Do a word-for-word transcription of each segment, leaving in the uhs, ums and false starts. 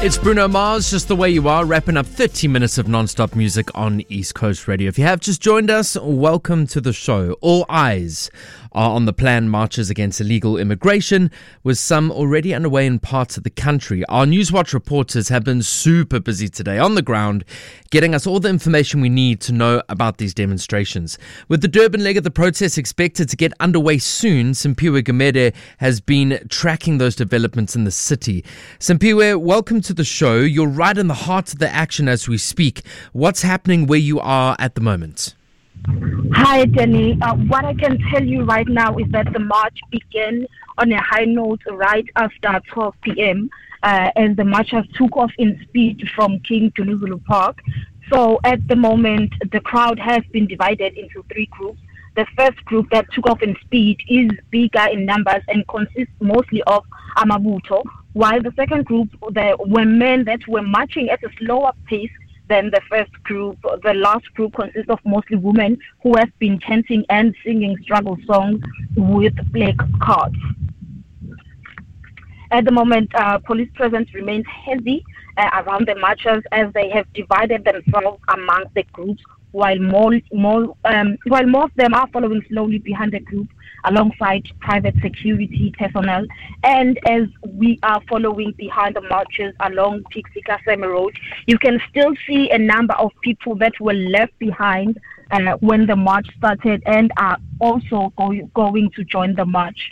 It's Bruno Mars, Just the Way You Are, wrapping up thirty minutes of non-stop music on East Coast Radio. If you have just joined us, welcome to the show. All eyes are on the planned marches against illegal immigration, with some already underway in parts of the country. Our Newswatch reporters have been super busy today on the ground, getting us all the information we need to know about these demonstrations. With the Durban leg of the protest expected to get underway soon, Simpiwe Gumede has been tracking those developments in the city. Simpiwe, welcome to the show. You're right in the heart of the action as we speak. What's happening where you are at the moment? Hi, Danny. Uh, what I can tell you right now is that the march began on a high note right after twelve p.m. Uh, and the marchers took off in speed from King Dinizulu Park. So at the moment, the crowd has been divided into three groups. The first group that took off in speed is bigger in numbers and consists mostly of Amabuto, while the second group there were men that were marching at a slower pace than the first group. The last group consists of mostly women who have been chanting and singing struggle songs with black cards. At the moment, uh, police presence remains heavy uh, around the marchers as they have divided themselves amongst the groups, while more, more, um, while more of them are following slowly behind the group alongside private security personnel. And as we are following behind the marchers along Pixie Kaseme Road, you can still see a number of people that were left behind uh, when the march started and are also go- going to join the march.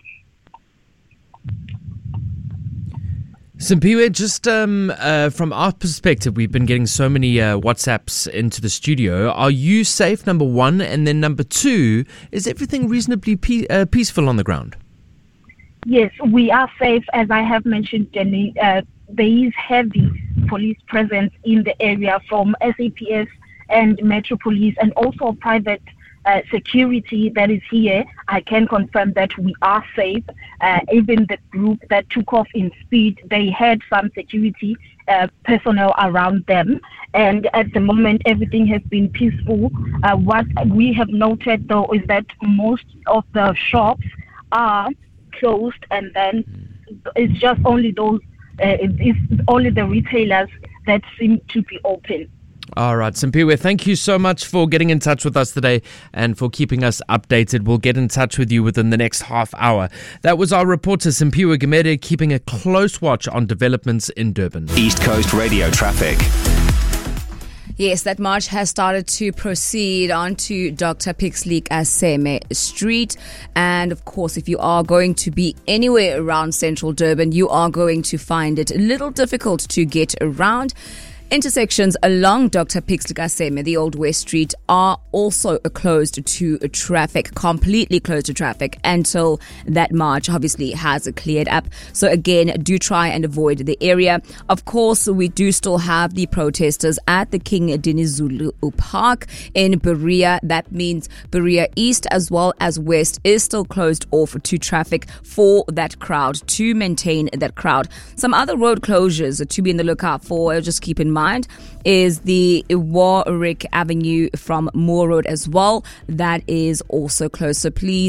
Simpiwe, just um, uh, from our perspective, we've been getting so many uh, WhatsApps into the studio. Are you safe, number one? And then number two, is everything reasonably pe- uh, peaceful on the ground? Yes, we are safe. As I have mentioned, Jenny, uh, there is heavy police presence in the area from S A P S and Metro Police and also private Uh, security that is here. I can confirm that we are safe. Uh, even the group that took off in speed, they had some security uh, personnel around them. And at the moment, everything has been peaceful. Uh, what we have noted, though, is that most of the shops are closed, and then it's just only those, uh, it's only the retailers that seem to be open. All right, Simpiwe, thank you so much for getting in touch with us today and for keeping us updated. We'll get in touch with you within the next half hour. That was our reporter, Simpiwe Gumede, keeping a close watch on developments in Durban. East Coast Radio traffic. Yes, that march has started to proceed onto Doctor Pixley Kaseme Street. And of course, if you are going to be anywhere around central Durban, you are going to find it a little difficult to get around. Intersections along Doctor Pixley Kaseme, the Old West Street, are also closed to traffic, completely closed to traffic until that march obviously has cleared up. So again, do try and avoid the area. Of course, we do still have the protesters at the King Dinizulu Park in Berea. That means Berea East as well as West is still closed off to traffic for that crowd, to maintain that crowd. Some other road closures to be in the lookout for, just keep in mind. Mind is the Warwick Avenue from Moore Road as well. That is also closed. So please